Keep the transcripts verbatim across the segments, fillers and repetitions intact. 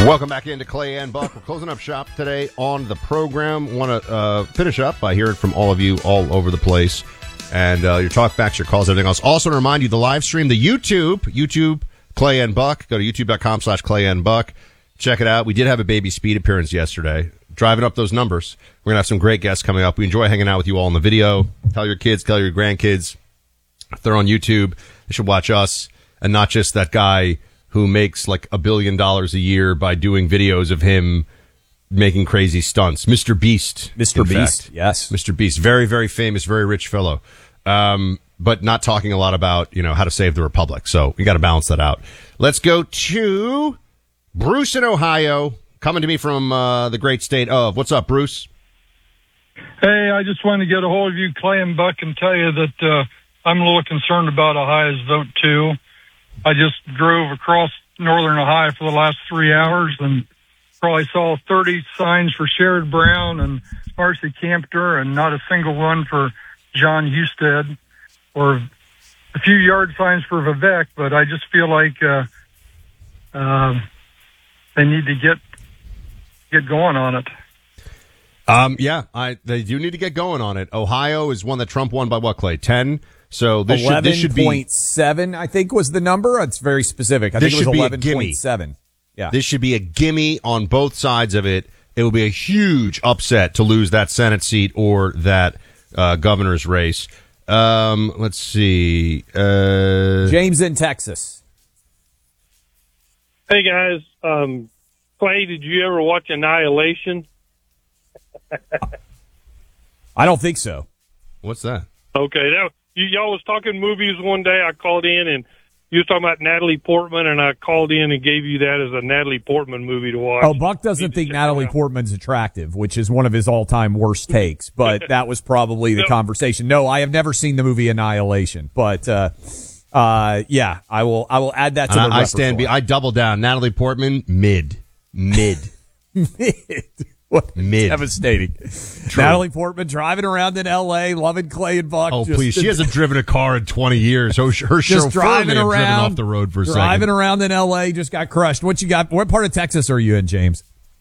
Welcome back into Clay and Buck. We're closing up shop today on the program. Want to uh, finish up by hearing from all of you all over the place. And uh, your talkbacks, your calls, everything else. Also to remind you, the live stream, the YouTube, YouTube, Clay and Buck. Go to youtube.com slash Clay and Buck. Check it out. We did have a Baby Speed appearance yesterday, driving up those numbers. We're going to have some great guests coming up. We enjoy hanging out with you all in the video. Tell your kids, tell your grandkids. If they're on YouTube, they should watch us and not just that guy who makes like a billion dollars a year by doing videos of him making crazy stunts. Mister Beast. Mister Beast, fact. Yes. Mister Beast. Very, very famous, very rich fellow. Um, but not talking a lot about, you know, how to save the Republic. So we got to balance that out. Let's go to Bruce in Ohio, coming to me from uh, the great state of. What's up, Bruce? Hey, I just wanted to get a hold of you, Clay and Buck, and tell you that uh, I'm a little concerned about Ohio's vote, too. I just drove across northern Ohio for the last three hours and probably saw thirty signs for Sherrod Brown and Marcy Campter and not a single one for John Husted, or a few yard signs for Vivek, but I just feel like uh, uh, they need to get get going on it. Um, yeah, I they do need to get going on it. Ohio is one that Trump won by what, Clay? ten? So this should, this should be eleven point seven, I think was the number. It's very specific. I think it was eleven point seven. Yeah. This should be a gimme on both sides of it. It will be a huge upset to lose that Senate seat or that uh, governor's race. Um, let's see. Uh, James in Texas. Hey, guys. Um, Clay, did you ever watch Annihilation? I don't think so. What's that? Okay. That, you, y'all was talking movies one day. I called in, and you was talking about Natalie Portman, and I called in and gave you that as a Natalie Portman movie to watch. Oh, Buck doesn't think Natalie Portman's attractive, which is one of his all-time worst takes, but that was probably the no. conversation. No, I have never seen the movie Annihilation, but uh, uh, yeah, I will I will add that to the I, repertoire. I stand be I double down. Natalie Portman, mid. Mid. Mid. What Mid. Devastating. True. Natalie Portman driving around in L A, loving Clay and Buck. Oh, just, please. She hasn't driven a car in twenty years. Her, her chauffeur driving may have around, driven off the road for a driving second. Driving around in L A, just got crushed. What you got? What part of Texas are you in, James?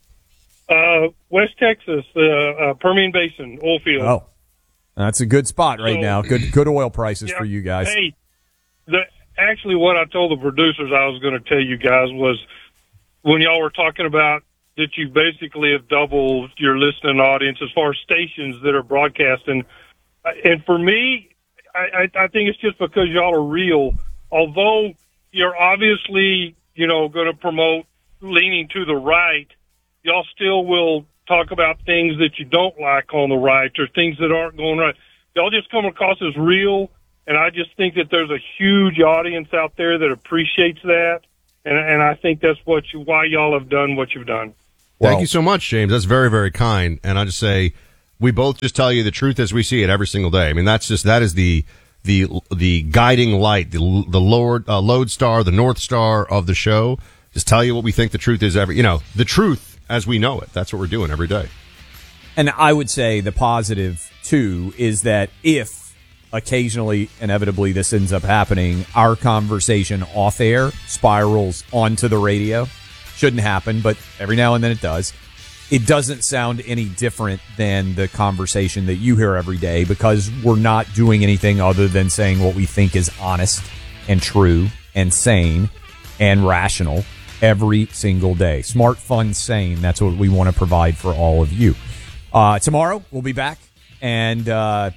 Uh, West Texas, uh, uh, Permian Basin, oil field. Oh, that's a good spot right so, now. Good good oil prices yeah, for you guys. Hey, the, actually what I told the producers I was going to tell you guys was when y'all were talking about that you basically have doubled your listening audience as far as stations that are broadcasting. And for me, I, I, I think it's just because y'all are real. Although you're obviously, you know, going to promote leaning to the right, y'all still will talk about things that you don't like on the right or things that aren't going right. Y'all just come across as real, and I just think that there's a huge audience out there that appreciates that, and, and I think that's what you, why y'all have done what you've done. Thank Well, you so much, James. That's very, very kind. And I just say we both just tell you the truth as we see it every single day. I mean, that's just that is the the the guiding light, the the Lord uh, lodestar, the North Star of the show. Just tell you what we think the truth is. Every you know the truth as we know it. That's what we're doing every day. And I would say the positive too is that if occasionally, inevitably, this ends up happening, our conversation off air spirals onto the radio. Shouldn't happen, but every now and then it does. It doesn't sound any different than the conversation that you hear every day because we're not doing anything other than saying what we think is honest and true and sane and rational every single day. Smart, fun, sane. That's what we want to provide for all of you. Uh, tomorrow, we'll be back, and uh,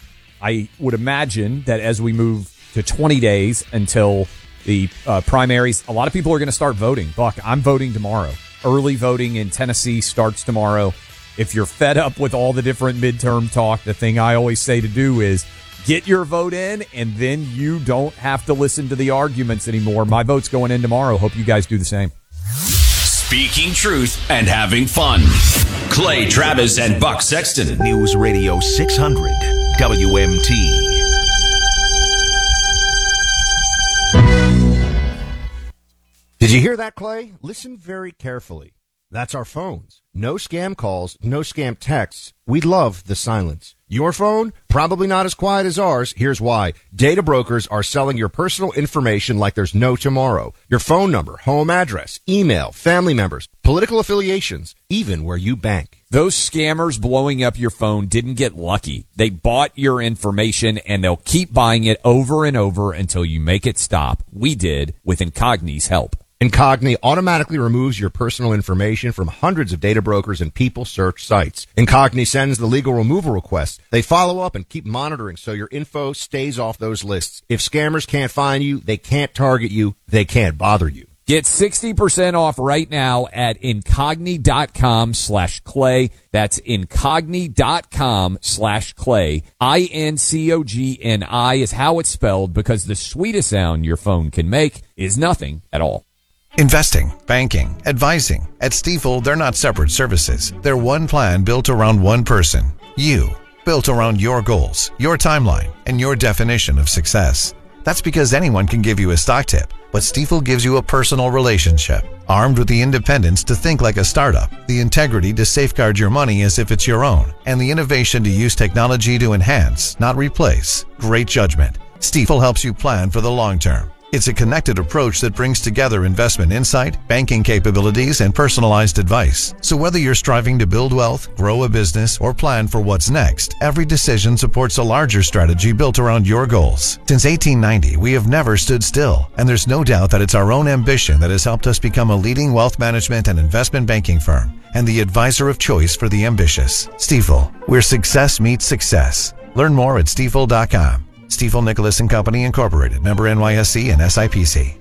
I would imagine that as we move to twenty days until the uh, primaries, a lot of people are going to start voting. Buck, I'm voting tomorrow. Early voting in Tennessee starts tomorrow. If you're fed up with all the different midterm talk, the thing I always say to do is get your vote in, and then you don't have to listen to the arguments anymore. My vote's going in tomorrow. Hope you guys do the same. Speaking truth and having fun. Clay Travis and Buck Sexton. News Radio six hundred W M T. Did you hear that, Clay? Listen very carefully. That's our phones. No scam calls, no scam texts. We love the silence. Your phone? Probably not as quiet as ours. Here's why. Data brokers are selling your personal information like there's no tomorrow. Your phone number, home address, email, family members, political affiliations, even where you bank. Those scammers blowing up your phone didn't get lucky. They bought your information, and they'll keep buying it over and over until you make it stop. We did with Incogni's help. Incogni automatically removes your personal information from hundreds of data brokers and people search sites. Incogni sends the legal removal request. They follow up and keep monitoring so your info stays off those lists. If scammers can't find you, they can't target you, they can't bother you. Get sixty percent off right now at incogni.com slash clay. That's incogni.com slash clay. I N C O G N I is how it's spelled, because the sweetest sound your phone can make is nothing at all. Investing, banking, advising. At Stifel, they're not separate services. They're one plan built around one person. You. Built around your goals, your timeline, and your definition of success. That's because anyone can give you a stock tip, but Stifel gives you a personal relationship. Armed with the independence to think like a startup, the integrity to safeguard your money as if it's your own, and the innovation to use technology to enhance, not replace, great judgment. Stifel helps you plan for the long term. It's a connected approach that brings together investment insight, banking capabilities, and personalized advice. So whether you're striving to build wealth, grow a business, or plan for what's next, every decision supports a larger strategy built around your goals. Since eighteen ninety, we have never stood still, and there's no doubt that it's our own ambition that has helped us become a leading wealth management and investment banking firm, and the advisor of choice for the ambitious. Stifel, where success meets success. Learn more at stifel dot com. Stifel Nicholas and Company Incorporated, member N Y S C and S I P C.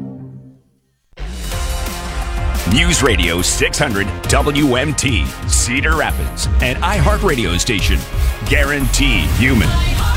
News Radio six hundred W M T, Cedar Rapids, an iHeartRadio station. Guaranteed human.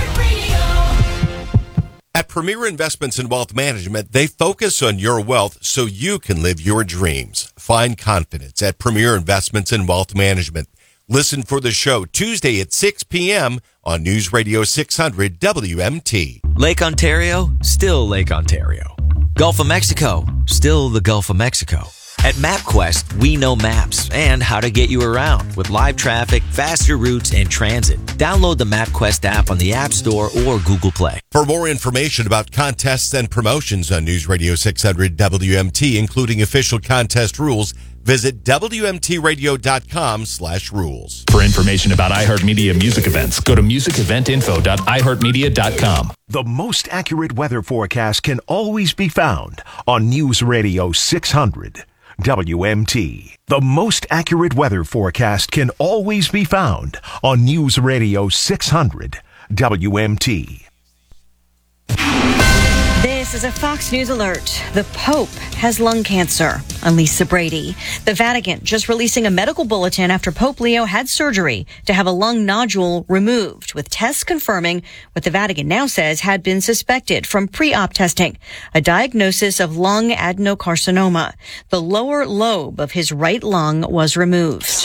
At Premier Investments in Wealth Management, they focus on your wealth so you can live your dreams. Find confidence at Premier Investments in Wealth Management. Listen for the show Tuesday at six p.m. on News Radio six hundred W M T. Lake Ontario, still Lake Ontario. Gulf of Mexico, still the Gulf of Mexico. At MapQuest, we know maps and how to get you around with live traffic, faster routes, and transit. Download the MapQuest app on the App Store or Google Play. For more information about contests and promotions on News Radio six hundred W M T, including official contest rules, visit W M T radio dot com slash rules. For information about iHeartMedia music events, go to music event info dot i heart media dot com. The most accurate weather forecast can always be found on News Radio six hundred W M T. The most accurate weather forecast can always be found on News Radio six hundred W M T. This is a Fox News alert. The Pope has lung cancer. I'm Lisa Brady. The Vatican just releasing a medical bulletin after Pope Leo had surgery to have a lung nodule removed, with tests confirming what the Vatican now says had been suspected from pre-op testing, a diagnosis of lung adenocarcinoma. The lower lobe of his right lung was removed.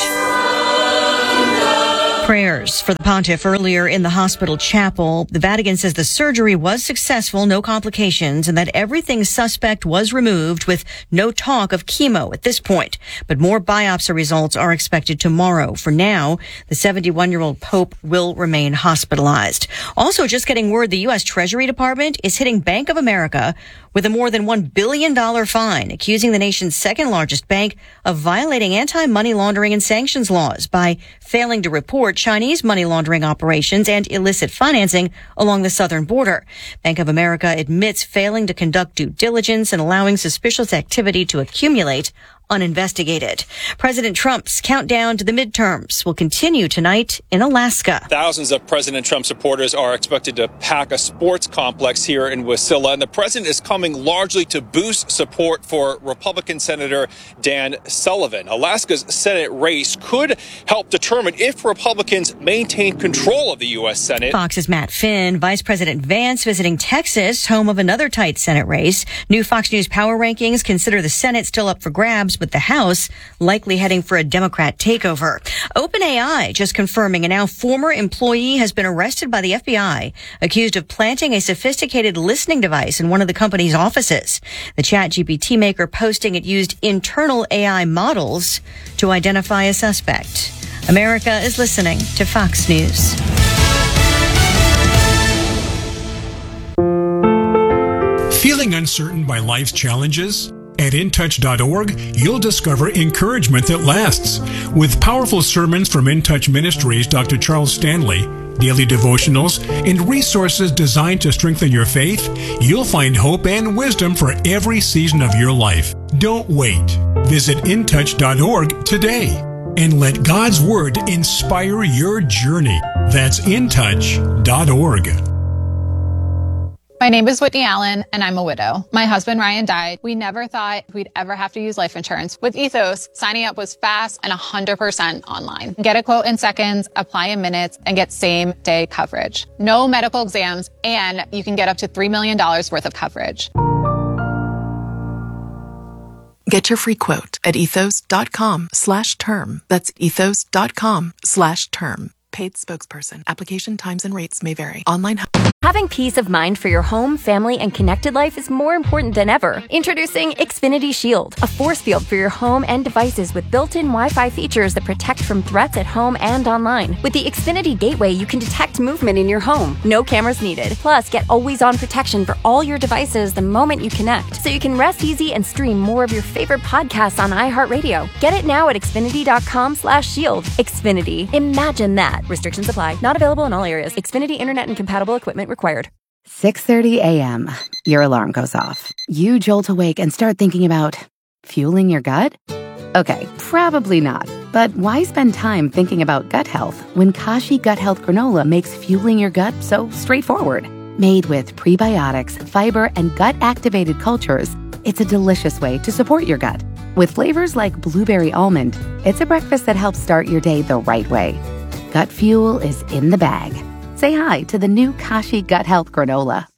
Prayers for the pontiff earlier in the hospital chapel. The Vatican says the surgery was successful, no complications, and that everything suspect was removed with no talk of chemo at this point. But more biopsy results are expected tomorrow. For now, the seventy-one-year-old Pope will remain hospitalized. Also, just getting word, the U S Treasury Department is hitting Bank of America with a more than one billion dollars fine, accusing the nation's second largest bank of violating anti-money laundering and sanctions laws by failing to report Chinese money laundering operations and illicit financing along the southern border. Bank of America admits failing to conduct due diligence and allowing suspicious activity to accumulate uninvestigated. President Trump's countdown to the midterms will continue tonight in Alaska. Thousands of President Trump supporters are expected to pack a sports complex here in Wasilla, and the president is coming largely to boost support for Republican Senator Dan Sullivan. Alaska's Senate race could help determine if Republicans maintain control of the U S Senate. Fox's Matt Finn, Vice President Vance visiting Texas, home of another tight Senate race. New Fox News Power Rankings consider the Senate still up for grabs course, with the House likely heading for a Democrat takeover. OpenAI just confirming a now former employee has been arrested by the F B I, accused of planting a sophisticated listening device in one of the company's offices. The ChatGPT maker posting it used internal A I models to identify a suspect. America is listening to Fox News. Feeling uncertain by life's challenges? At in touch dot org, you'll discover encouragement that lasts. With powerful sermons from In Touch Ministries' Doctor Charles Stanley, daily devotionals, and resources designed to strengthen your faith, you'll find hope and wisdom for every season of your life. Don't wait. Visit in touch dot org today and let God's Word inspire your journey. That's in touch dot org. My name is Whitney Allen, and I'm a widow. My husband, Ryan, died. We never thought we'd ever have to use life insurance. With Ethos, signing up was fast and one hundred percent online. Get a quote in seconds, apply in minutes, and get same-day coverage. No medical exams, and you can get up to three million dollars worth of coverage. Get your free quote at ethos dot com slash term. That's ethos dot com slash term. Paid spokesperson. Application times and rates may vary. Online. Having peace of mind for your home, family, and connected life is more important than ever. Introducing Xfinity Shield, a force field for your home and devices with built-in Wi-Fi features that protect from threats at home and online. With the Xfinity Gateway, you can detect movement in your home. No cameras needed. Plus, get always-on protection for all your devices the moment you connect, so you can rest easy and stream more of your favorite podcasts on iHeartRadio. Get it now at xfinity dot com slash shield. Xfinity. Imagine that. Restrictions apply. Not available in all areas. Xfinity Internet and compatible equipment required. six thirty a.m. Your alarm goes off. You jolt awake and start thinking about fueling your gut? Okay, probably not. But why spend time thinking about gut health when Kashi Gut Health Granola makes fueling your gut so straightforward? Made with prebiotics, fiber, and gut-activated cultures, it's a delicious way to support your gut. With flavors like blueberry almond, it's a breakfast that helps start your day the right way. Gut fuel is in the bag. Say hi to the new Kashi Gut Health Granola.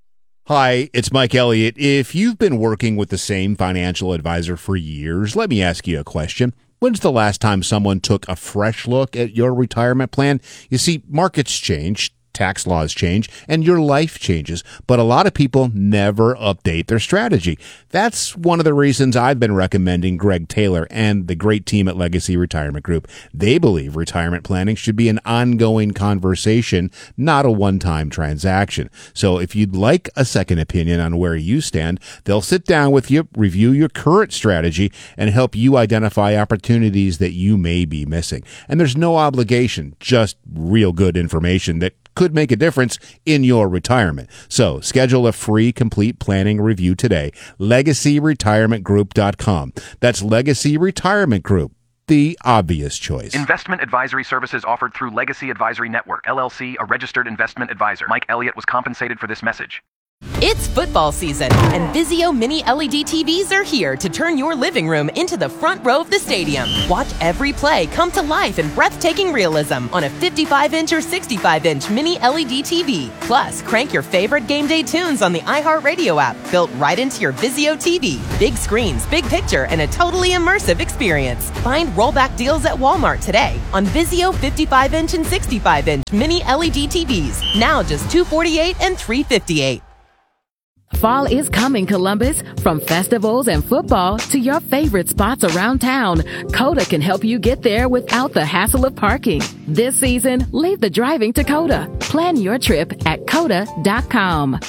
Hi, it's Mike Elliott. If you've been working with the same financial advisor for years, let me ask you a question. When's the last time someone took a fresh look at your retirement plan? You see, markets change, tax laws change, and your life changes, but a lot of people never update their strategy. That's one of the reasons I've been recommending Greg Taylor and the great team at Legacy Retirement Group. They believe retirement planning should be an ongoing conversation, not a one-time transaction. So if you'd like a second opinion on where you stand, they'll sit down with you, review your current strategy, and help you identify opportunities that you may be missing. And there's no obligation, just real good information that could make a difference in your retirement. So schedule a free complete planning review today. legacy retirement group dot com. That's Legacy Retirement Group, the obvious choice. Investment advisory services offered through Legacy Advisory Network, L L C, a registered investment advisor. Mike Elliott was compensated for this message. It's football season, and Vizio Mini L E D T Vs are here to turn your living room into the front row of the stadium. Watch every play come to life in breathtaking realism on a fifty-five inch or sixty-five inch Mini L E D T V. Plus, crank your favorite game day tunes on the iHeartRadio app, built right into your Vizio T V. Big screens, big picture, and a totally immersive experience. Find rollback deals at Walmart today on Vizio fifty-five inch and sixty-five inch Mini L E D T Vs. Now just two hundred forty-eight dollars and three hundred fifty-eight dollars. Fall is coming, Columbus. From festivals and football to your favorite spots around town, Coda can help you get there without the hassle of parking. This season, leave the driving to Coda. Plan your trip at coda dot com.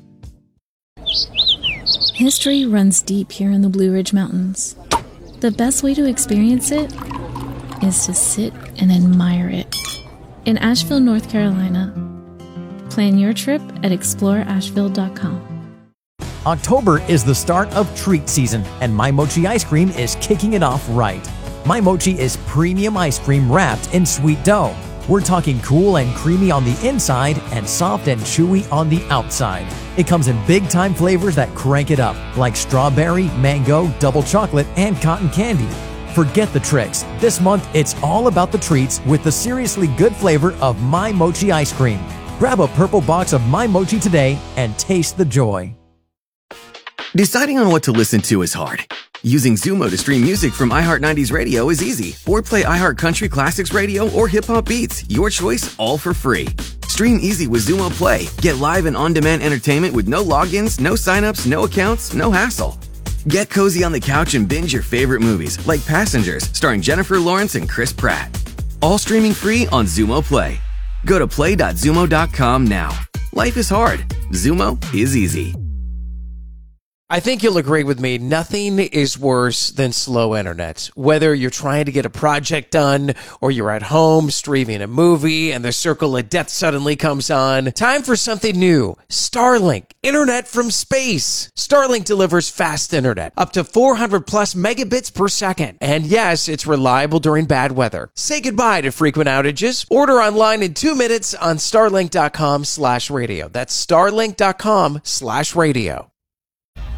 History runs deep here in the Blue Ridge Mountains. The best way to experience it is to sit and admire it. In Asheville, North Carolina, plan your trip at explore asheville dot com. October is the start of treat season, and My Mochi ice cream is kicking it off right. My Mochi is premium ice cream wrapped in sweet dough. We're talking cool and creamy on the inside and soft and chewy on the outside. It comes in big-time flavors that crank it up, like strawberry, mango, double chocolate, and cotton candy. Forget the tricks. This month, it's all about the treats with the seriously good flavor of My Mochi ice cream. Grab a purple box of My Mochi today and taste the joy. Deciding on what to listen to is hard. Using Zumo to stream music from iHeart nineties Radio is easy. Or play iHeart Country Classics Radio or Hip Hop Beats. Your choice, all for free. Stream easy with Zumo Play. Get live and on-demand entertainment with no logins, no signups, no accounts, no hassle. Get cozy on the couch and binge your favorite movies, like Passengers, starring Jennifer Lawrence and Chris Pratt. All streaming free on Zumo Play. Go to play dot zumo dot com now. Life is hard. Zumo is easy. I think you'll agree with me, nothing is worse than slow internet. Whether you're trying to get a project done or you're at home streaming a movie and the circle of death suddenly comes on, time for something new. Starlink, internet from space. Starlink delivers fast internet, up to four hundred plus megabits per second. And yes, it's reliable during bad weather. Say goodbye to frequent outages. Order online in two minutes on starlink dot com slash radio. That's starlink dot com slash radio.